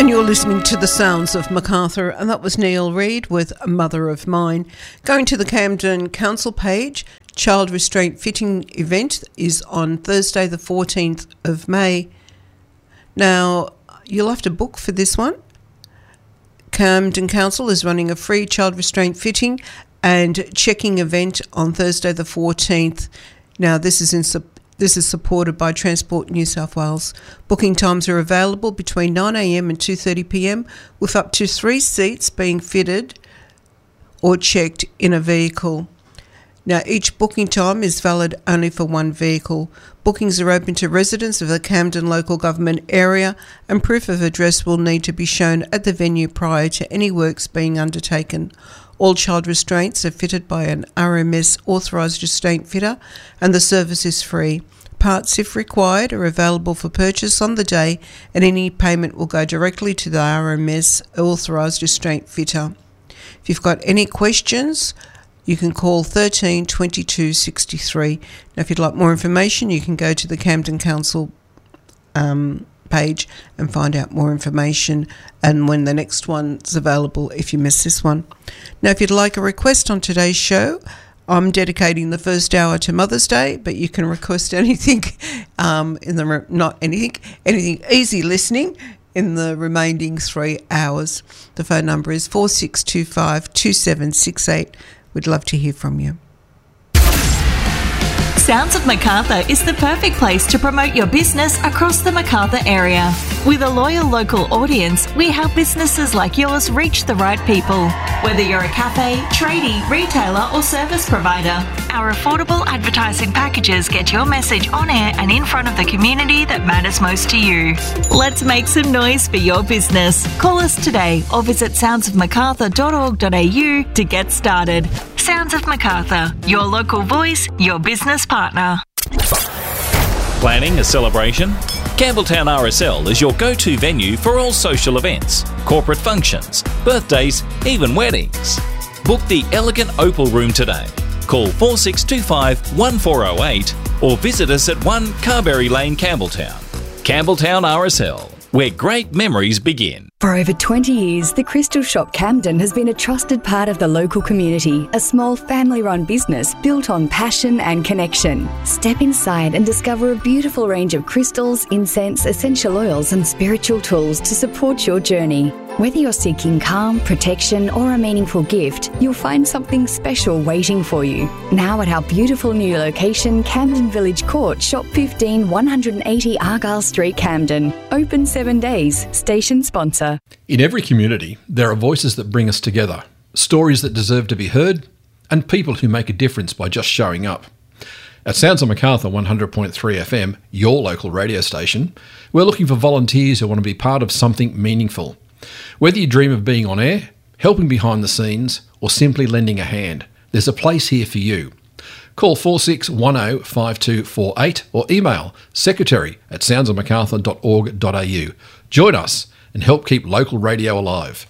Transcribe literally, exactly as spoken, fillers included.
And you're listening to the sounds of Macarthur, and that was Neil Reid with Mother of Mine. Going to the Camden Council page, Child Restraint Fitting event is on Thursday the fourteenth of May. Now, you'll have to book for this one. Camden Council is running a free child restraint fitting and checking event on Thursday the fourteenth. Now, this is in This is supported by Transport New South Wales. Booking times are available between nine a m and two thirty p m with up to three seats being fitted or checked in a vehicle. Now, each booking time is valid only for one vehicle. Bookings are open to residents of the Camden local government area, and proof of address will need to be shown at the venue prior to any works being undertaken. All child restraints are fitted by an R M S authorised restraint fitter, and the service is free. Parts, if required, are available for purchase on the day, and any payment will go directly to the R M S authorised restraint fitter. If you've got any questions, you can call thirteen twenty-two sixty-three. Now, if you'd like more information, you can go to the Camden Council um, page and find out more information and when the next one's available if you miss this one. Now, if you'd like a request on today's show, I'm dedicating the first hour to Mother's Day, but you can request anything um, in the re- not anything, anything easy listening in the remaining three hours. The phone number is four six two five two seven six eight. We'd love to hear from you. Sounds of Macarthur is the perfect place to promote your business across the Macarthur area. With a loyal local audience, we help businesses like yours reach the right people. Whether you're a cafe, tradie, retailer or service provider, our affordable advertising packages get your message on air and in front of the community that matters most to you. Let's make some noise for your business. Call us today or visit sounds of macarthur dot org dot a u to get started. Sounds of Macarthur, your local voice, your business partner. Planning a celebration? Campbelltown R S L is your go-to venue for all social events, corporate functions, birthdays, even weddings. Book the elegant Opal Room today. Call four six two five one four zero eight or visit us at one Carberry Lane, Campbelltown. Campbelltown R S L, where great memories begin. For over twenty years, the Crystal Shop Camden has been a trusted part of the local community, a small family-run business built on passion and connection. Step inside and discover a beautiful range of crystals, incense, essential oils and spiritual tools to support your journey. Whether you're seeking calm, protection or a meaningful gift, you'll find something special waiting for you. Now at our beautiful new location, Camden Village Court, Shop fifteen, one eighty Argyle Street, Camden. Open seven days. Station sponsor. In every community, there are voices that bring us together, stories that deserve to be heard, and people who make a difference by just showing up. At Sounds of Macarthur one hundred point three F M, your local radio station, we're looking for volunteers who want to be part of something meaningful. Whether you dream of being on air, helping behind the scenes, or simply lending a hand, there's a place here for you. Call four six one zero five two four eight or email secretary at sounds of macarthur dot org dot a u. Join us and help keep local radio alive.